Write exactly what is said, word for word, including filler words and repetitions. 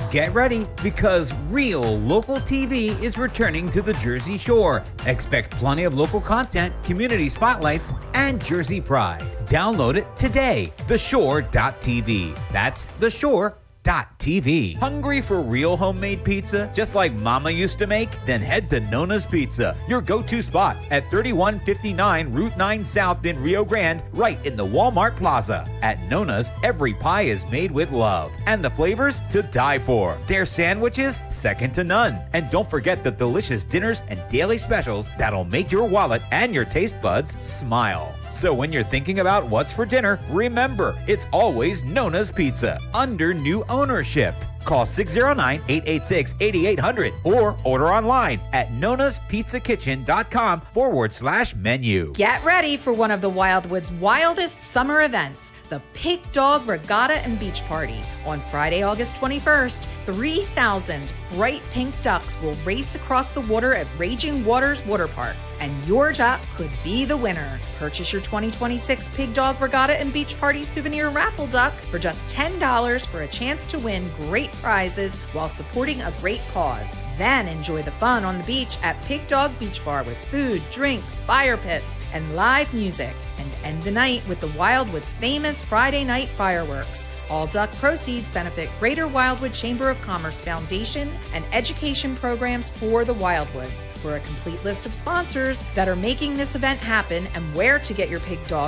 Get ready because real local T V is returning to the Jersey Shore. Expect plenty of local content, community spotlights, and Jersey pride. Download it today. the shore dot t v. That's the shore dot t v. Hungry for real homemade pizza, just like Mama used to make? Then head to Nona's Pizza, your go-to spot at thirty-one fifty-nine Route nine South in Rio Grande, right in the Walmart Plaza. At Nona's, every pie is made with love, and the flavors to die for. Their sandwiches, second to none. And don't forget the delicious dinners and daily specials that'll make your wallet and your taste buds smile. So when you're thinking about what's for dinner, remember, it's always Nona's Pizza, under new ownership. Call six oh nine, eight eight six, eight eight hundred or order online at nonaspizzakitchen.com forward slash menu. Get ready for one of the Wildwood's wildest summer events, the Pig Dog Regatta and Beach Party. On Friday, August twenty-first, three thousand bright pink ducks will race across the water at Raging Waters Water Park, and your duck could be the winner. Purchase your twenty twenty-six Pig Dog Regatta and Beach Party souvenir raffle duck for just ten dollars for a chance to win great prizes while supporting a great cause. Then enjoy the fun on the beach at Pig Dog Beach Bar with food, drinks, fire pits, and live music. And end the night with the Wildwood's famous Friday night fireworks. All duck proceeds benefit Greater Wildwood Chamber of Commerce Foundation and education programs for the Wildwoods. For a complete list of sponsors that are making this event happen and where to get your Pig Dog